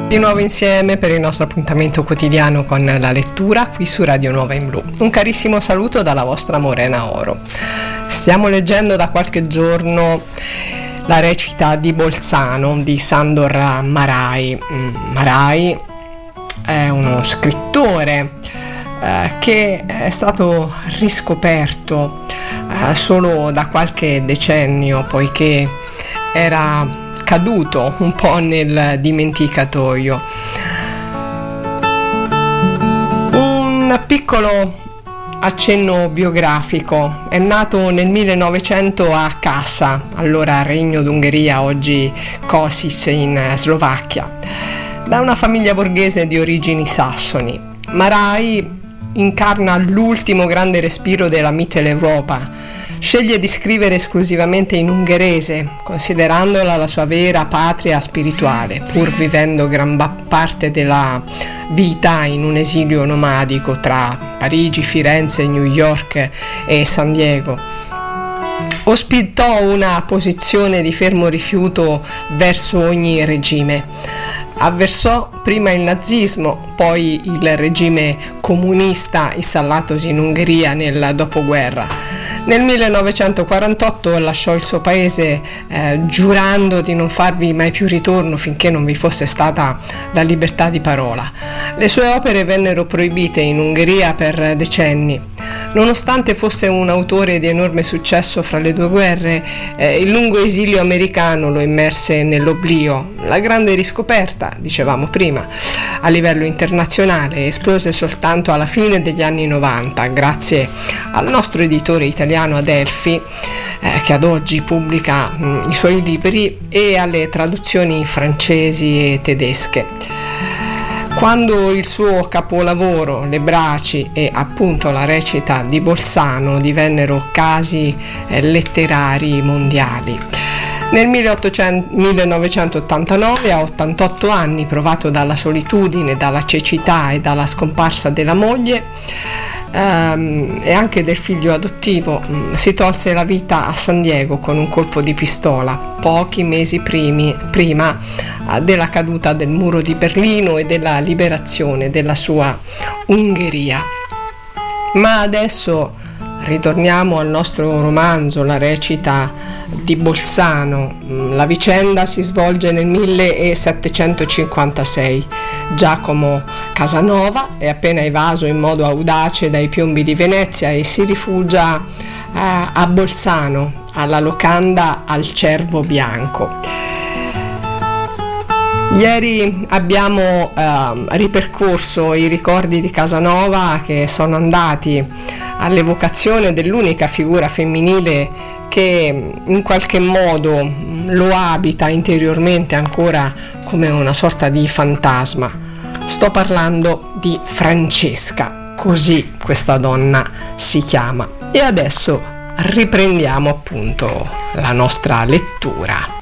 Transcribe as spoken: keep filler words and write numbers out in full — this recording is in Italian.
Di nuovo insieme per il nostro appuntamento quotidiano con la lettura qui su Radio Nuova in Blu. Un carissimo saluto dalla vostra Morena Oro. Stiamo leggendo da qualche giorno la recita di Bolzano di Sándor Márai. Márai è uno scrittore eh, che è stato riscoperto eh, solo da qualche decennio, poiché era caduto un po' nel dimenticatoio. Un piccolo accenno biografico: è nato nel millenovecento a Kassa, allora Regno d'Ungheria, oggi Košice in Slovacchia, da una famiglia borghese di origini sassoni. Márai incarna l'ultimo grande respiro della Mitteleuropa. Sceglie di scrivere esclusivamente in ungherese, considerandola la sua vera patria spirituale, pur vivendo gran parte della vita in un esilio nomadico tra Parigi, Firenze, New York e San Diego. Ospitò una posizione di fermo rifiuto verso ogni regime. Avversò prima il nazismo, poi il regime comunista installatosi in Ungheria nel dopoguerra. Nel millenovecentoquarantotto lasciò il suo paese eh, giurando di non farvi mai più ritorno finché non vi fosse stata la libertà di parola. Le sue opere vennero proibite in Ungheria per decenni. Nonostante fosse un autore di enorme successo fra le due guerre, eh, il lungo esilio americano lo immerse nell'oblio. La grande riscoperta, dicevamo prima, a livello internazionale esplose soltanto alla fine degli anni novanta, grazie al nostro editore italiano Adelphi, eh, che ad oggi pubblica mh, i suoi libri, e alle traduzioni francesi e tedesche. Quando il suo capolavoro, Le Braci e appunto la recita di Bolzano divennero casi eh, letterari mondiali. Nel millenovecentottantanove, a ottantotto anni, provato dalla solitudine, dalla cecità e dalla scomparsa della moglie ehm, e anche del figlio adottivo, mh, si tolse la vita a San Diego con un colpo di pistola, pochi mesi primi, prima eh, della caduta del muro di Berlino e della liberazione della sua Ungheria. Ma adesso ritorniamo al nostro romanzo, la recita di Bolzano. La vicenda si svolge nel millesettecentocinquantasei. Giacomo Casanova è appena evaso in modo audace dai piombi di Venezia e si rifugia eh, a Bolzano, alla locanda Al Cervo Bianco. Ieri abbiamo eh, ripercorso i ricordi di Casanova, che sono andati all'evocazione dell'unica figura femminile che in qualche modo lo abita interiormente ancora come una sorta di fantasma. Sto parlando di Francesca, così questa donna si chiama. E adesso riprendiamo appunto la nostra lettura.